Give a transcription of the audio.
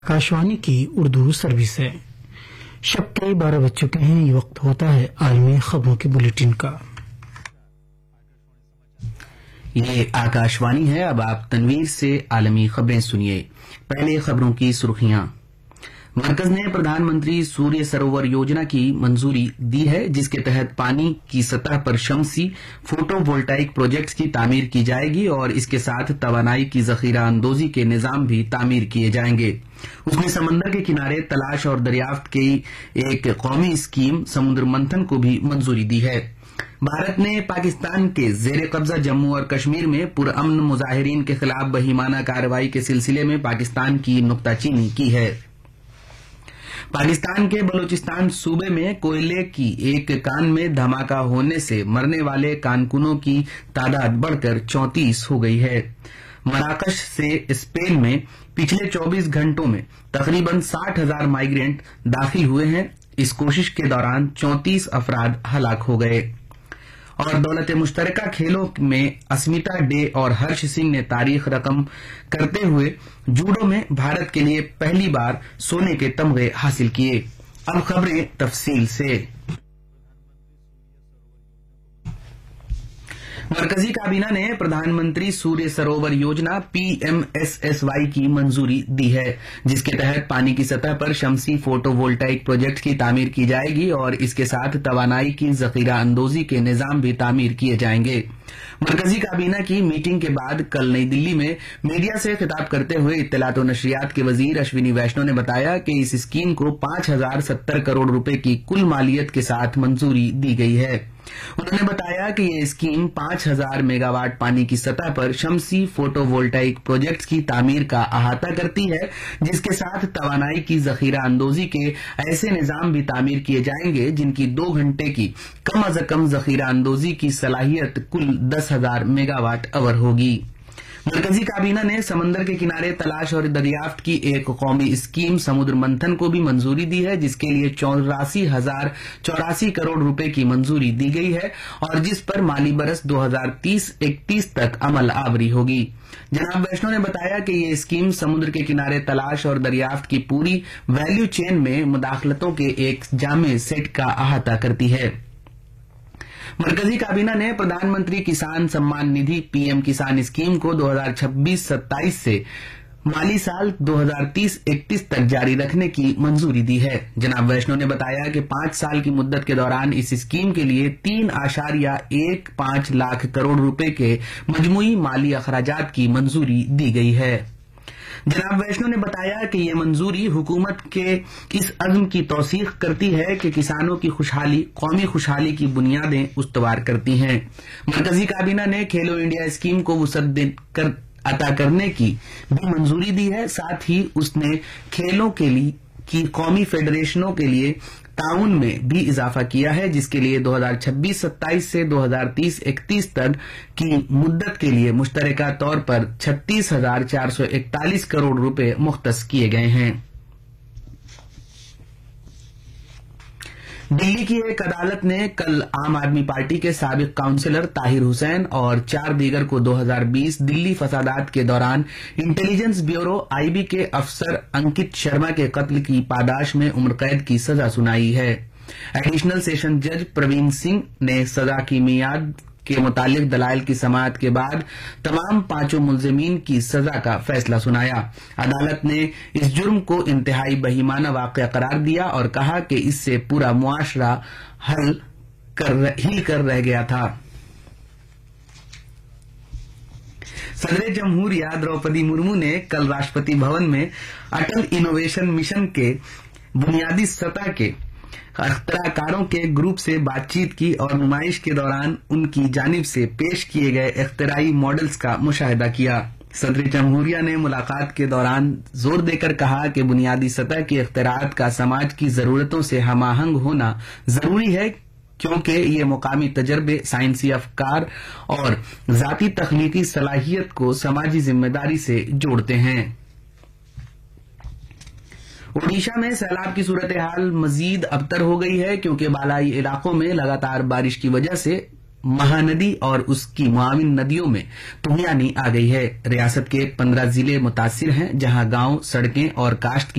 आकाशवाणी की उर्दू सर्विस है। शब के 12 बज चुके हैं। ये वक्त होता है आलमी खबरों के बुलेटिन का। ये आकाशवाणी है। अब आप तनवीर से आलमी खबरें सुनिए। पहले खबरों की सुर्खियां। मरकज ने प्रधानमंत्री सूर्य सरोवर योजना की मंजूरी दी है, जिसके तहत पानी की सतह पर शमसी फोटोवोल्टाइक प्रोजेक्ट्स की तामीर की जाएगी और इसके साथ तवानाई की जखीरा अंदोजी के निजाम भी तामीर किए जाएंगे। उसने समंदर के किनारे तलाश और दरियाफ्त की एक कौमी स्कीम समुद्र मंथन को भी मंजूरी दी है। भारत ने पाकिस्तान के जेर कब्जा जम्मू और कश्मीर में पुरअमन मुजाहिरीन के खिलाफ बहीमाना कार्रवाई के सिलसिले में पाकिस्तान की नुक्ताचीनी की है। पाकिस्तान के बलूचिस्तान सूबे में कोयले की एक कान में धमाका होने से मरने वाले कारकुनों की तादाद बढ़कर 34 हो गई है। मराकश से स्पेन में पिछले 24 घंटों में तकरीबन 60,000 माइग्रेंट दाखिल हुए हैं। इस कोशिश के दौरान 34 अफराद हलाक हो गए। और दौलत मुश्तरका खेलों में अस्मिता डे और हर्ष सिंह ने तारीख रकम करते हुए जूडो में भारत के लिए पहली बार सोने के तमगे हासिल किए। अब खबरें तफसील से। मरकजी काबीना ने प्रधानमंत्री सूर्य सरोवर योजना PMSSY की मंजूरी दी है, जिसके तहत पानी की सतह पर शमसी फोटोवोल्टाइक प्रोजेक्ट की तामीर की जाएगी और इसके साथ तवानाई की जखीरा अंदोजी के निजाम भी तामीर किए जाएंगे। मरकजी काबीना की मीटिंग के बाद कल नई दिल्ली में मीडिया से खिताब करते हुए इत्तलात और नशरियात के वजीर अश्विनी वैष्णव ने बताया कि इस स्कीम को 5,070 करोड़ रुपए की कुल मालियत के साथ मंजूरी दी गई है। उन्होंने बताया कि ये स्कीम 5,000 मेगावाट पानी की सतह पर शमसी फोटोवोल्टाइक प्रोजेक्ट्स की तामीर का अहाता करती है, जिसके साथ तवानाई की जखीरा अंदोजी के ऐसे निजाम भी तामीर किए जाएंगे जिनकी 2 घंटे की कम अज कम जखीरा अंदोजी की सलाहियत कुल 10,000 मेगावाट आवर होगी। मरकजी काबीना ने समंदर के किनारे तलाश और दरियाफ्त की एक कौमी स्कीम समुद्र मंथन को भी मंजूरी दी है, जिसके लिए 84,084 करोड़ रुपए की मंजूरी दी गई है और जिस पर माली बरस 2030-31 तक अमल आवरी होगी। जनाब वैष्णव ने बताया कि ये स्कीम समुद्र के किनारे तलाश और दरियाफ्त की पूरी वैल्यू चेन में मुदाखलतों के एक जामे सेट का अहाता करती है। मरकजी काबीना ने प्रधानमंत्री किसान सम्मान निधि PM किसान स्कीम को 2026-27 से माली साल 2030-31 तक जारी रखने की मंजूरी दी है। जनाब वैष्णव ने बताया कि 5 साल की मुद्दत के दौरान इस स्कीम के लिए 3.15 लाख करोड़ रुपए के मजमूई माली अखराजात की मंजूरी दी गई है। जनाब वैष्णव ने बताया कि ये मंजूरी हुकूमत के इस अज़्म की तौसीख करती है कि किसानों की खुशहाली कौमी खुशहाली की बुनियादें उस्तवार करती हैं। मरकजी काबीना ने खेलो इंडिया स्कीम को वुसअत अता करने की भी मंजूरी दी है। साथ ही उसने खेलों के लिए की कौमी फेडरेशनों के लिए ताउन में भी इजाफा किया है, जिसके लिए 2026-27 से 2030-31 तक की मुद्दत के लिए मुश्तरका तौर पर 36,441 करोड़ रुपए मुख्तस किए गए हैं। दिल्ली की एक अदालत ने कल आम आदमी पार्टी के साबिक काउंसिलर ताहिर हुसैन और 4 दीगर को 2020 दिल्ली फसादात के दौरान इंटेलिजेंस ब्यूरो IB के अफसर अंकित शर्मा के कत्ल की पादाश में उम्र कैद की सजा सुनाई है। एडिशनल सेशन जज प्रवीण सिंह ने सजा की मियाद के मुतालिक दलाइल की समाअत के बाद तमाम 5 मुल्जिमीन की सजा का फैसला सुनाया। अदालत ने इस जुर्म को इंतहाई बहीमाना वाक़या करार दिया और कहा कि इससे पूरा मुआशरा हिल कर रह गया था। सदर जमहूरिया द्रौपदी मुर्मू ने कल राष्ट्रपति भवन में अटल इनोवेशन मिशन के बुनियादी सतह के अख्तराकारों के ग्रुप से बातचीत की और नुमाइश के दौरान उनकी जानिब से पेश किए गए इख्तराई मॉडल्स का मुशाहिदा किया। सदर जमहूरिया ने मुलाकात के दौरान जोर देकर कहा कि बुनियादी सतह की इख्तरात का समाज की जरूरतों से हमाहंग होना जरूरी है, क्योंकि ये मुकामी तजर्बे, साइंसी अफकार और जाती तख्लीकी सलाहियत को समाजी जिम्मेदारी से जोड़ते हैं। ओडिशा में सैलाब की सूरत हाल मजीद अबतर हो गई है, क्योंकि बालाई इलाकों में लगातार बारिश की वजह से महानदी और उसकी मुआविन नदियों में तुहियानी आ गई है। रियासत के 15 जिले मुतासिर हैं, जहां गांव, सड़कें और काश्त की